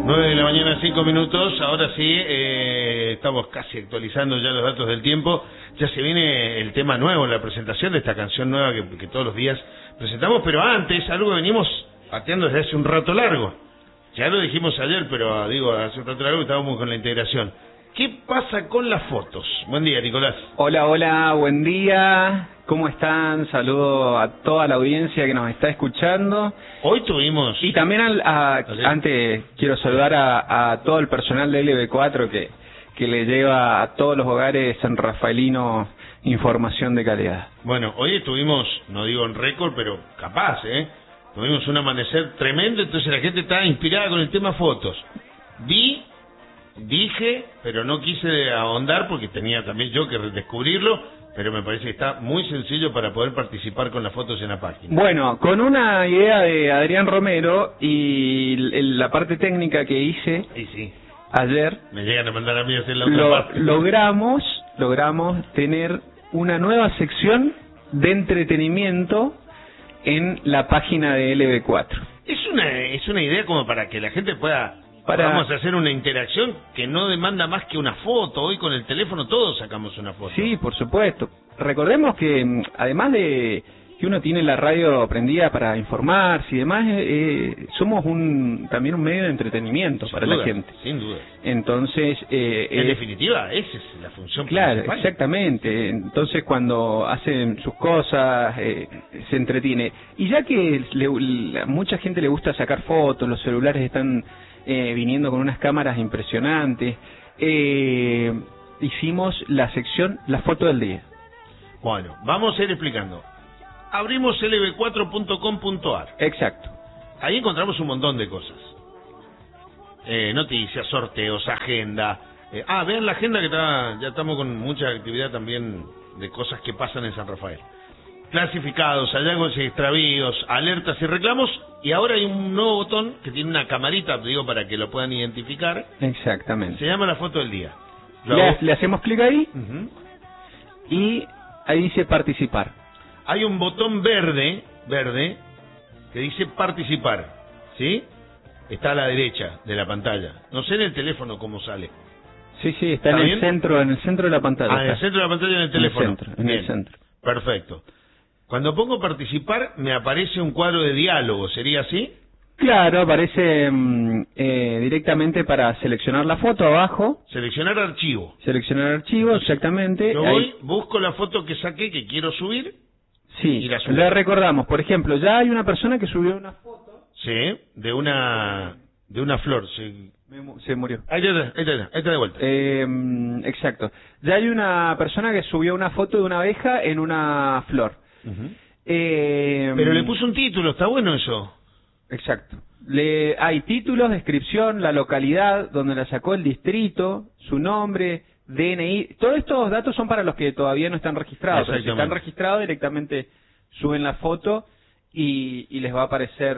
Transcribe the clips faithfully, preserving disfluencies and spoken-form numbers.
nueve de la mañana, cinco minutos. Ahora sí, eh, estamos casi actualizando ya los datos del tiempo. Ya se viene el tema nuevo, la presentación de esta canción nueva que, que todos los días presentamos. Pero antes, algo que venimos pateando desde hace un rato largo. Ya lo dijimos ayer, pero digo, hace un rato largo estábamos con la integración. ¿Qué pasa con las fotos? Buen día, Nicolás. Hola, hola, buen día. ¿Cómo están? Saludo a toda la audiencia que nos está escuchando. Hoy tuvimos... Y también, al, a, antes, quiero saludar a, a todo el personal de L B cuatro que, que le lleva a todos los hogares sanrafaelinos información de calidad. Bueno, hoy estuvimos, no digo en récord, pero capaz, ¿eh? Tuvimos un amanecer tremendo, entonces la gente estaba inspirada con el tema fotos. Vi... Dije, pero no quise ahondar porque tenía también yo que descubrirlo, pero me parece que está muy sencillo para poder participar con las fotos en la página. Bueno, con una idea de Adrián Romero y la parte técnica que hice sí, sí. ayer, me llegan a mandar a mí a hacer la otra lo, parte. Logramos, logramos tener una nueva sección de entretenimiento en la página de L B cuatro. Es una, es una idea como para que la gente pueda... Para... Vamos a hacer una interacción que no demanda más que una foto. Hoy con el teléfono todos sacamos una foto. Sí, por supuesto. Recordemos que además de que uno tiene la radio prendida para informarse y demás, eh, somos un también un medio de entretenimiento sin para duda, la gente. Sin duda. Entonces... Eh, en eh, definitiva, esa es la función claro, principal. Exactamente. Entonces cuando hacen sus cosas, eh, se entretiene. Y ya que le, mucha gente le gusta sacar fotos, los celulares están... Eh, viniendo con unas cámaras impresionantes, eh, hicimos la sección La Foto del Día. Bueno, vamos a ir explicando. Abrimos L B cuatro punto com punto a r. Exacto. Ahí encontramos un montón de cosas. Eh, noticias, sorteos, agenda. Eh, ah, vean la agenda que está, ya estamos con mucha actividad también de cosas que pasan en San Rafael. Clasificados, hallazgos y extravíos, alertas y reclamos, y ahora hay un nuevo botón que tiene una camarita, digo, para que lo puedan identificar. Exactamente. Se llama La Foto del Día. Le, le hacemos clic ahí, uh-huh. y ahí dice participar. Hay un botón verde, verde, que dice participar, ¿sí? Está a la derecha de la pantalla. No sé en el teléfono cómo sale. Sí, sí, está, está en bien? el centro, en el centro de la pantalla. Ah, en el centro de la pantalla en el teléfono. En el centro, en bien. el centro. Perfecto. Cuando pongo participar, me aparece un cuadro de diálogo, ¿sería así? Claro, aparece eh, directamente para seleccionar la foto abajo. Seleccionar archivo. Seleccionar archivo, exactamente. Yo voy, busco la foto que saqué, que quiero subir. Sí, y la subo. Le recordamos, por ejemplo, ya hay una persona que subió una foto. Sí, de una de una flor. Se, se murió. Ahí está, ahí está, ahí está de vuelta. Eh, exacto. Ya hay una persona que subió una foto de una abeja en una flor. Uh-huh. eh, Pero le puso un título, está bueno eso. Exacto. Le, hay títulos, descripción, la localidad donde la sacó, el distrito, su nombre, D N I. Todos estos datos son para los que todavía no están registrados. Pero si están registrados, directamente suben la foto y, y les va a aparecer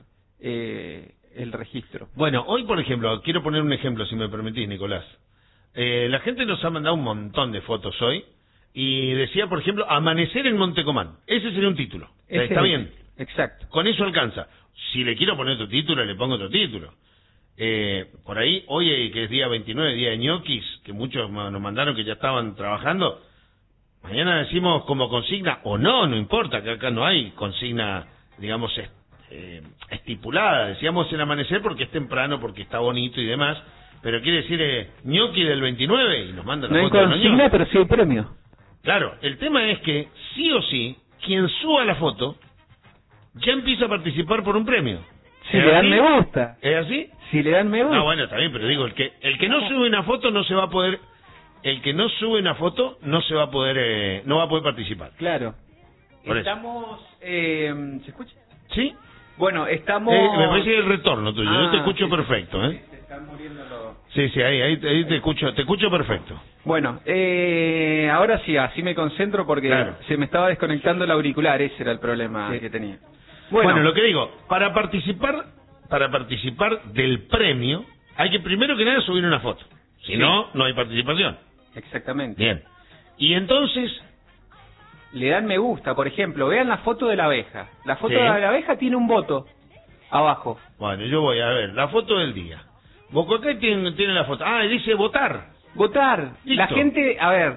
eh, el registro. Bueno, hoy, por ejemplo, quiero poner un ejemplo, si me permitís, Nicolás. Eh, la gente nos ha mandado un montón de fotos hoy. Y decía, por ejemplo, amanecer en Montecomán. Ese sería un título. Ese Está es, bien. Exacto. Con eso alcanza. Si le quiero poner otro título, le pongo otro título. Eh, por ahí, hoy que es día veintinueve, día de ñoquis, que muchos nos mandaron que ya estaban trabajando. Mañana decimos como consigna, o no, no importa, que acá no hay consigna, digamos, eh, estipulada. Decíamos el amanecer porque es temprano, porque está bonito y demás. Pero quiere decir eh, ñoqui del veintinueve y nos mandan la no foto hay de los consigna, pero sí hay premio. Claro, el tema es que, sí o sí, quien suba la foto, ya empieza a participar por un premio. Si le dan así? me gusta. ¿Es así? Si le dan me gusta. No, bueno, está bien, pero digo, el que el que no sube una foto no se va a poder... El que no sube una foto no se va a poder... Eh, no va a poder participar. Claro. Por estamos... Eh, ¿Se escucha? ¿Sí? Bueno, estamos... Eh, me parece el retorno tuyo, ah, yo te escucho sí, perfecto, ¿eh? Sí, se están muriendo los... Sí, sí, ahí, ahí, ahí te escucho, te escucho perfecto. Bueno, eh, ahora sí, así me concentro porque claro. se me estaba desconectando el auricular, ese era el problema sí. que tenía. Bueno, bueno, lo que digo, para participar, para participar del premio, hay que primero que nada subir una foto. Si sí. no, no hay participación. Exactamente. Bien. Y entonces... Le dan me gusta, por ejemplo, vean la foto de la abeja. La foto sí. de la abeja tiene un voto abajo. Bueno, yo voy a ver la foto del día. Bococay tiene, tiene la foto. Ah, y dice votar. Votar. Listo. La gente, a ver,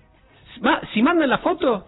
si mandan la foto,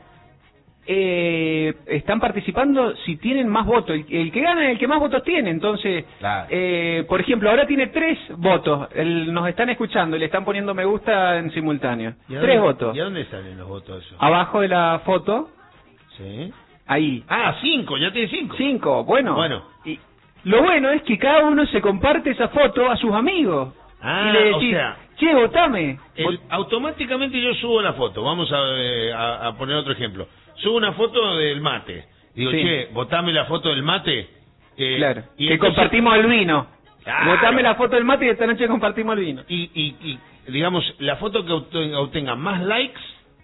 eh, están participando si tienen más votos. El, el que gana es el que más votos tiene. Entonces, claro. eh, por ejemplo, ahora tiene tres votos. El, nos están escuchando y le están poniendo me gusta en simultáneo. Tres dónde, votos. ¿Y a dónde salen los votos esos? Abajo de la foto. Sí. Ahí. Ah, cinco, ya tiene cinco. Cinco, bueno. Bueno. Y lo bueno es que cada uno se comparte esa foto a sus amigos. Ah, y le decís, o sea, che, votame. el, automáticamente yo subo la foto. Vamos a, eh, a, a poner otro ejemplo. Subo una foto del mate. Digo, Sí. che, votame la foto del mate. Eh, Claro. y que entonces- compartimos el vino. Claro. Votame la foto del mate y esta noche compartimos el vino. Y, y, y, digamos, la foto que obtenga, obtenga más likes,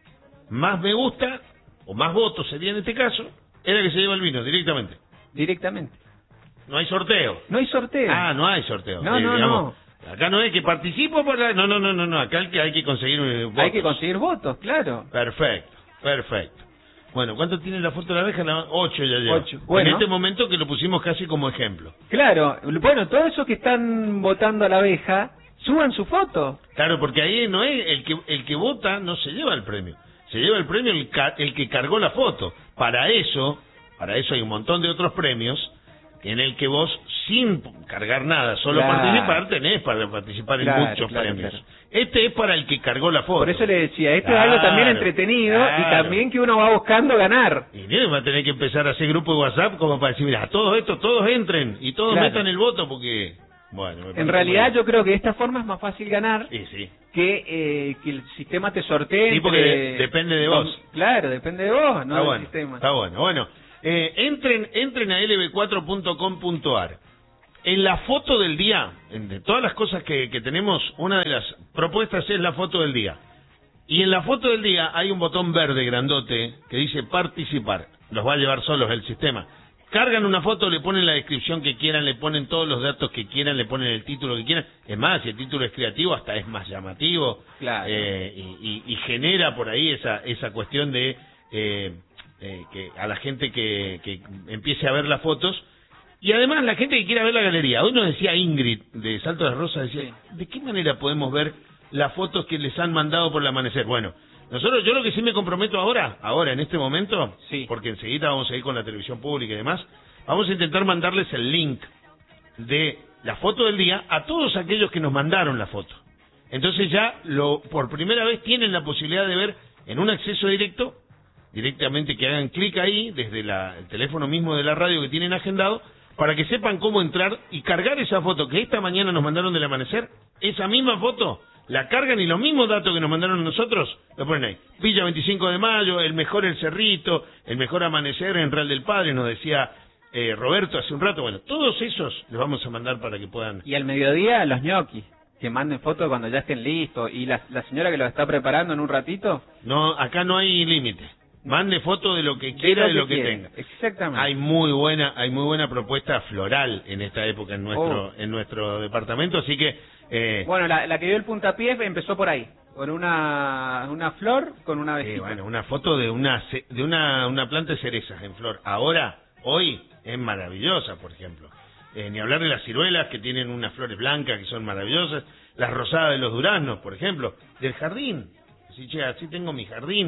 más me gusta, o más votos sería en este caso, es la que se lleva el vino directamente. Directamente. No hay sorteo. No hay sorteo. Ah, no hay sorteo. No, Eh, no, digamos, acá no es que participo por la... No, no, no, no, no. Acá hay que, hay que conseguir eh, votos. Hay que conseguir votos, claro. Perfecto, perfecto. Bueno, ¿cuánto tiene la foto de la abeja? La- Ocho ya lleva. Ocho. Bueno. En este momento que lo pusimos casi como ejemplo. Claro. Bueno, todos esos que están votando a la abeja, suban su foto. Claro, porque ahí no es el que el que vota no se lleva el premio. Se lleva el premio el, ca- el que cargó la foto. Para eso, para eso hay un montón de otros premios en el que vos, sin cargar nada, solo Claro. participar, tenés para participar Claro, en muchos claro, premios. claro. Este es para el que cargó la foto. Por eso le decía, esto Claro, es algo también entretenido claro. y también que uno va buscando ganar. Y bien, va a tener que empezar a hacer grupo de WhatsApp como para decir, mira, todos estos, todos entren y todos Claro. metan el voto porque... Bueno, me En parece realidad muy bien. yo creo que de esta forma es más fácil ganar Sí, sí. que, eh, que el sistema te sortee. Sí, porque entre- de- depende de vos. Claro, depende de vos, no Está del bueno, sistema. está bueno. Bueno, eh, entren, entren a l b cuatro punto com punto a r. En la foto del día, en de todas las cosas que, que tenemos, una de las propuestas es la foto del día. Y en la foto del día hay un botón verde grandote que dice participar. Los va a llevar solos el sistema. Cargan una foto, le ponen la descripción que quieran, le ponen todos los datos que quieran, le ponen el título que quieran. Es más, si el título es creativo, hasta es más llamativo. Claro. Eh, y, y- y genera por ahí esa, esa cuestión de eh, eh, que a la gente que, que empiece a ver las fotos. Y además la gente que quiera ver la galería. Hoy nos decía Ingrid de Salto de las Rosas, decía, ¿de qué manera podemos ver las fotos que les han mandado por el amanecer? Bueno, nosotros, yo lo que sí me comprometo ahora, ahora en este momento, Sí. porque enseguida vamos a ir con la televisión pública y demás, vamos a intentar mandarles el link de la foto del día a todos aquellos que nos mandaron la foto. Entonces ya lo por primera vez tienen la posibilidad de ver en un acceso directo, directamente que hagan clic ahí desde la- el teléfono mismo de la radio que tienen agendado, para que sepan cómo entrar y cargar esa foto que esta mañana nos mandaron del amanecer, esa misma foto, la cargan y los mismos datos que nos mandaron a nosotros, lo ponen ahí. Villa veinticinco de mayo, el mejor El Cerrito, el mejor amanecer en Real del Padre, nos decía eh, Roberto hace un rato. Bueno, todos esos les vamos a mandar para que puedan... Y al mediodía los ñoquis, que manden fotos cuando ya estén listos. Y la, la señora que los está preparando en un ratito, No, acá no hay límite. Mande foto de lo que quiera, de lo que, quiera. tenga. Exactamente. Hay muy buena, hay muy buena propuesta floral en esta época en nuestro, Oh. en nuestro departamento, así que eh, Bueno, la, la que dio el puntapié empezó por ahí, con una, una flor, con una eh, abejita. bueno, una foto de una ce- de una, una planta de cerezas en flor. Ahora, hoy es maravillosa, por ejemplo. Eh, ni hablar de las ciruelas que tienen unas flores blancas que son maravillosas, las rosadas de los duraznos, por ejemplo, del jardín. Así, che, así tengo mi jardín.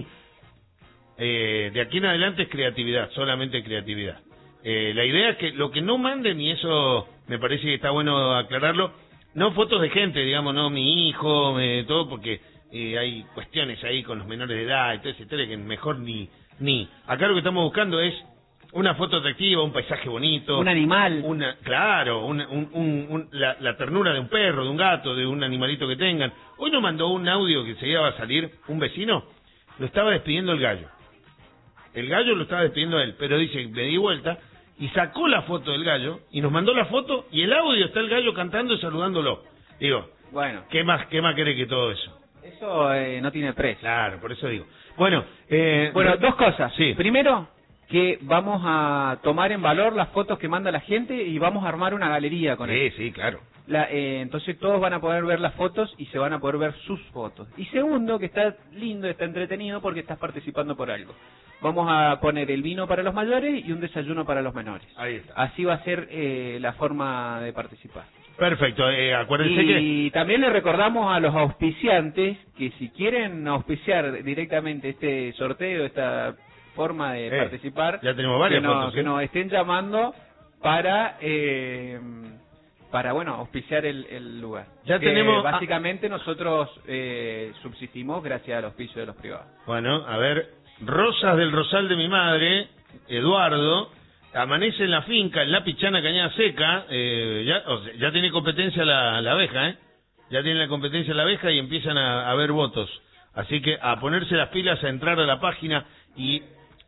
Eh, de aquí en adelante es creatividad, solamente creatividad. Eh, la idea es que lo que no manden, y eso me parece que está bueno aclararlo, no fotos de gente, digamos, no mi hijo, eh, todo, porque eh, hay cuestiones ahí con los menores de edad y todo ese historia que mejor ni, ni. Acá lo que estamos buscando es una foto atractiva, un paisaje bonito. Un animal. Una, claro, una, un, un, un- la, la ternura de un perro, de un gato, de un animalito que tengan. Hoy nos mandó un audio que se iba a salir, un vecino, lo estaba despidiendo el gallo. El gallo lo estaba despidiendo a él, pero dice, me di vuelta y sacó la foto del gallo y nos mandó la foto y el audio está el gallo cantando y saludándolo. Digo, Bueno, ¿qué más, qué más querés que todo eso? eso eh, no tiene precio. Claro, por eso digo. Bueno, eh, Bueno, dos cosas. Sí. Primero, que vamos a tomar en valor las fotos que manda la gente y vamos a armar una galería con Sí, eso. sí, claro. La, eh, entonces todos van a poder ver las fotos y se van a poder ver sus fotos. Y segundo, que está lindo, está entretenido porque estás participando por algo. Vamos a poner el vino para los mayores y un desayuno para los menores. Ahí está. Así va a ser eh, la forma de participar. Perfecto, eh, acuérdense y que... Y también le recordamos a los auspiciantes que si quieren auspiciar directamente este sorteo, esta forma de eh, participar, ya tenemos varias que, nos, fotos, ¿eh? que nos estén llamando para... Eh, para, bueno, auspiciar el, el lugar. Ya que tenemos... Básicamente nosotros eh, subsistimos gracias al auspicio de los privados. Bueno, a ver, Rosas del Rosal de mi madre, Eduardo, amanece en la finca, en la Pichana Cañada Seca, eh, ya, o sea, ya tiene competencia la, la abeja, ¿eh? Ya tiene la competencia la abeja y empiezan a, a ver votos. Así que a ponerse las pilas, a entrar a la página y...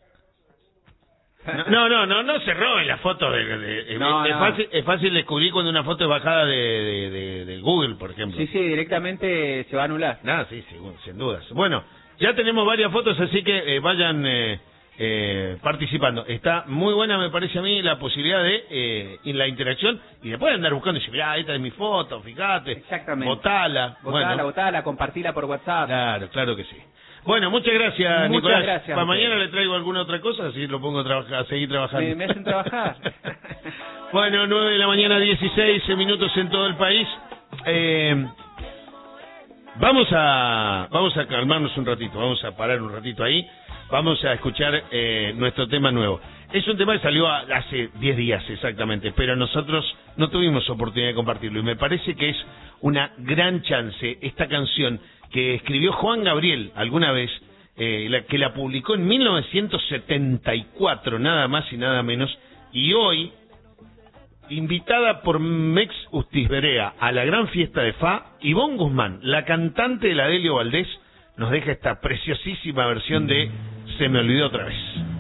No, no, no, no se roben las fotos. De, de, de, no, es, no. Fácil, es fácil descubrir cuando una foto es bajada de, de, de, de Google, por ejemplo. Sí, sí, directamente se va a anular. Nada, sí, sí, sin dudas. Bueno, ya tenemos varias fotos, así que eh, vayan eh, eh, participando. Está muy buena, me parece a mí, la posibilidad de eh, la interacción y después andar buscando y decir, mirá, esta es mi foto, fíjate. Exactamente. Votala. Votala, bueno. votala, compartila por WhatsApp. Claro, claro que sí. Bueno, muchas gracias, muchas Nicolás. Gracias, Para mañana le traigo alguna otra cosa, así lo pongo a, trabajar, a seguir trabajando. Me, me hacen trabajar. Bueno, nueve de la mañana, dieciséis minutos en todo el país. Eh, vamos a vamos a calmarnos un ratito, vamos a parar un ratito ahí. Vamos a escuchar eh, nuestro tema nuevo. Es un tema que salió a, hace diez días exactamente, pero nosotros no tuvimos oportunidad de compartirlo. Y me parece que es una gran chance esta canción que escribió Juan Gabriel alguna vez, eh, la, que la publicó en mil novecientos setenta y cuatro, nada más y nada menos, y hoy, invitada por Mex Ustisberea a la gran fiesta de Fa, Ivonne Guzmán, la cantante de la Delio Valdés, nos deja esta preciosísima versión de Se me olvidó otra vez.